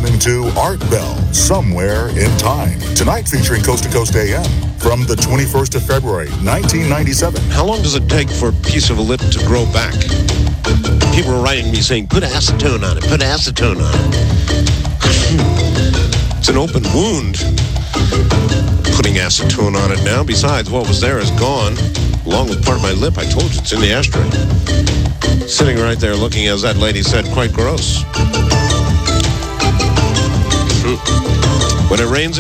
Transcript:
listening to Art Bell, Somewhere in Time. Tonight featuring Coast to Coast AM from the 21st of February, 1997. How long does it take for a piece of a lip to grow back? People are writing me saying, put acetone on it, put acetone on it. It's an open wound. Putting acetone on it now. Besides, what was there is gone, along with part of my lip. I told you, it's in the ashtray. Sitting right there looking, as that lady said, quite gross. When it rains,